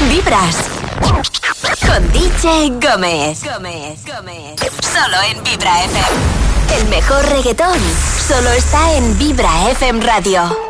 Vibras. Con DJ Gómez. Solo en Vibra FM. El mejor reggaetón solo está en Vibra FM Radio.